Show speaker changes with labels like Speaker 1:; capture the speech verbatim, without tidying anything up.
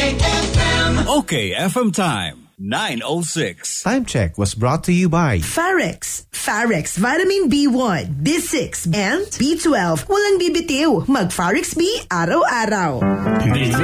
Speaker 1: F M.
Speaker 2: Okay F M time, nine oh six.
Speaker 3: Time check was brought to you by
Speaker 4: Farex. Farex Vitamin B one, B six, and B twelve. Walang bibitiw. Mag Farex B araw-araw.